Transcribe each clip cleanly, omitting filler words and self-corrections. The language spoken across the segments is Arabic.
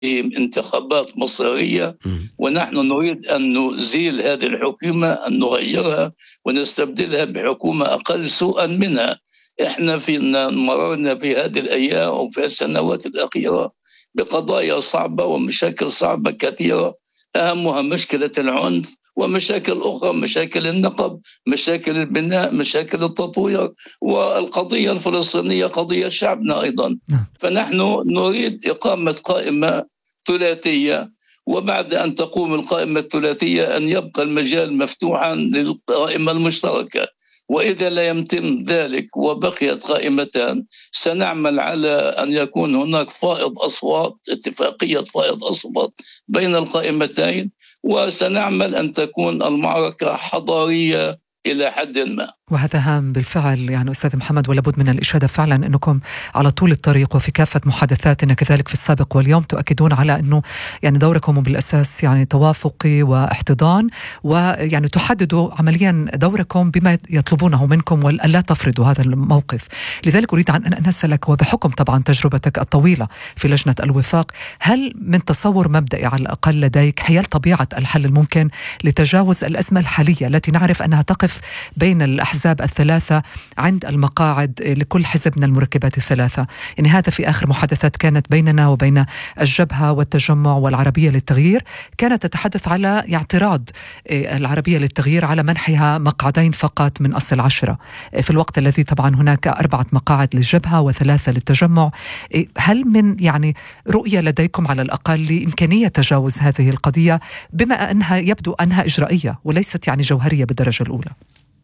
انتخابات مصيرية، ونحن نريد أن نزيل هذه الحكومة، أن نغيرها ونستبدلها بحكومة أقل سوءا منها. إحنا مررنا في هذه الأيام أو في السنوات الأخيرة بقضايا صعبة ومشاكل صعبة كثيرة، أهمها مشكلة العنف ومشاكل أخرى، مشاكل النقب، مشاكل البناء، مشاكل التطوير، والقضية الفلسطينية قضية شعبنا أيضا. فنحن نريد إقامة قائمة ثلاثية، وبعد أن تقوم القائمة الثلاثية أن يبقى المجال مفتوحا للقائمة المشتركة. وإذا لا يتم ذلك وبقيت قائمتان، سنعمل على أن يكون هناك فائض أصوات، اتفاقية فائض أصوات بين القائمتين، وسنعمل أن تكون المعركة حضارية إلى حد ما. وهذا هام بالفعل يعني أستاذ محمد، ولابد من الإشادة فعلا أنكم على طول الطريق وفي كافة محادثاتنا كذلك في السابق واليوم تؤكدون على أنه يعني دوركم بالأساس يعني توافقي واحتضان، ويعني تحددوا عمليا دوركم بما يطلبونه منكم ولا تفرضوا هذا الموقف. لذلك أريد أن أسألك، وبحكم طبعا تجربتك الطويلة في لجنة الوفاق، هل من تصور مبدئي على الأقل لديك حيال طبيعة الحل الممكن لتجاوز الأزمة الحالية التي نعرف أنها تقف بين الأحزاب الثلاثة عند المقاعد لكل حزب من المركبات الثلاثة؟ يعني هذا في آخر محادثات كانت بيننا وبين الجبهة والتجمع والعربية للتغيير، كانت تتحدث على اعتراض العربية للتغيير على منحها مقعدين فقط من أصل 10، في الوقت الذي طبعا هناك 4 مقاعد للجبهة و3 للتجمع. هل من يعني رؤية لديكم على الأقل لإمكانية تجاوز هذه القضية، بما أنها يبدو أنها إجرائية وليست يعني جوهرية بالدرجة الأولى؟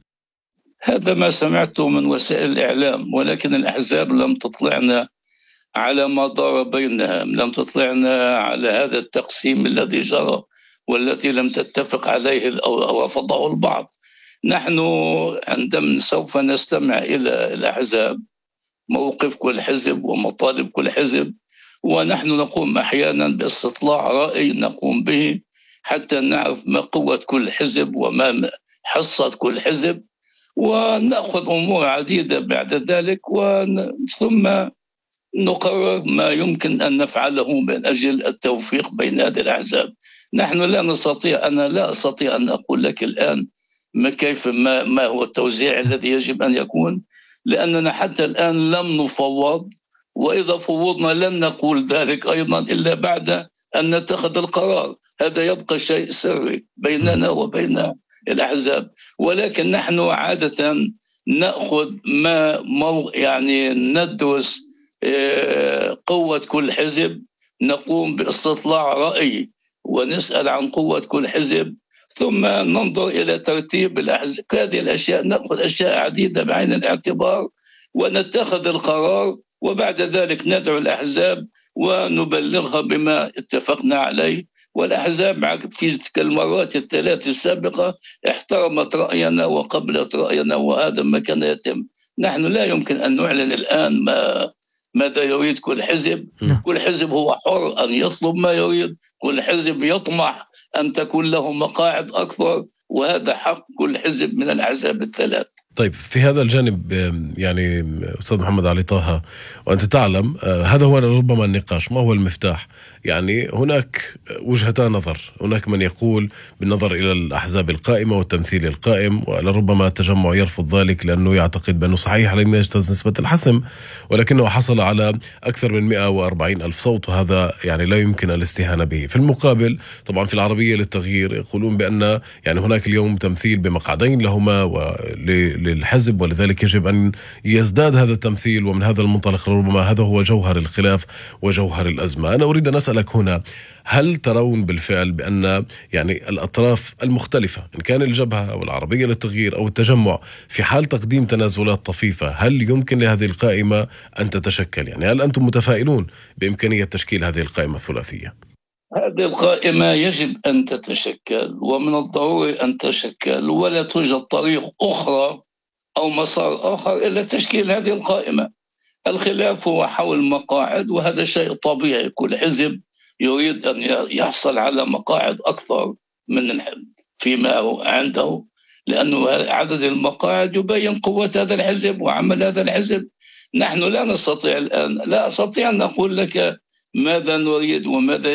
هذا ما سمعته من وسائل الإعلام، ولكن الأحزاب لم تطلعنا على ما دار بينها، لم تطلعنا على هذا التقسيم الذي جرى والذي لم تتفق عليه أو رفضه البعض. نحن عندما سوف نستمع إلى الأحزاب، موقف كل حزب ومطالب كل حزب، ونحن نقوم أحيانا باستطلاع رأي نقوم به حتى نعرف ما قوة كل حزب وما حصة كل حزب، ونأخذ أمور عديدة بعد ذلك، ثم نقرر ما يمكن أن نفعله من أجل التوفيق بين هذه الأحزاب. نحن أنا لا أستطيع أن أقول لك الآن ما هو التوزيع الذي يجب أن يكون، لأننا حتى الآن لم نفوض، وإذا فوضنا لن نقول ذلك أيضا إلا بعد أن نتخذ القرار. هذا يبقى شيء سري بيننا وبين الأحزاب، ولكن نحن عادة نأخذ يعني ندرس قوة كل حزب، نقوم باستطلاع رأي ونسأل عن قوة كل حزب، ثم ننظر إلى ترتيب الأحزاب. هذه الأشياء نأخذ أشياء عديدة بعين الاعتبار ونتخذ القرار، وبعد ذلك ندعو الأحزاب ونبلغها بما اتفقنا عليه. والأحزاب في تلك المرات الثلاث السابقة احترمت رأينا وقبلت رأينا، وهذا ما كان يتم. نحن لا يمكن أن نعلن الآن ماذا يريد كل حزب. كل حزب هو حر أن يطلب ما يريد، كل حزب يطمح أن تكون له مقاعد أكثر، وهذا حق كل حزب من الأحزاب الثلاث. طيب، في هذا الجانب يعني أستاذ محمد علي طه، وأنت تعلم هذا هو ربما النقاش، ما هو المفتاح؟ يعني هناك وجهتان نظر، هناك من يقول بالنظر إلى الأحزاب القائمة والتمثيل القائم، ولربما التجمع يرفض ذلك لأنه يعتقد بأنه صحيح لم يجتاز نسبة الحسم، ولكنه حصل على أكثر من 140 ألف صوت، وهذا يعني لا يمكن الاستهانة به. في المقابل طبعا في العربية للتغيير يقولون بأن يعني هناك اليوم تمثيل بمقعدين لهما للحزب، ولذلك يجب أن يزداد هذا التمثيل، ومن هذا المنطلق ربما هذا هو جوهر الخلاف وجوهر الأزمة. أنا أريد أن أسألك هنا، هل ترون بالفعل بأن يعني الأطراف المختلفة، إن كان الجبهة أو العربية للتغيير أو التجمع، في حال تقديم تنازلات طفيفة، هل يمكن لهذه القائمة أن تتشكل؟ يعني هل أنتم متفائلون بإمكانية تشكيل هذه القائمة الثلاثية؟ هذه القائمة يجب أن تتشكل، ومن الضروري أن تشكل، ولا توجد طريق أخرى أو مسار آخر إلا تشكيل هذه القائمة. الخلاف هو حول مقاعد، وهذا شيء طبيعي، كل حزب يريد أن يحصل على مقاعد أكثر من فيما هو عنده، لأنه عدد المقاعد يبين قوة هذا الحزب وعمل هذا الحزب. نحن لا نستطيع الآن، لا أستطيع أن أقول لك ماذا نريد وماذا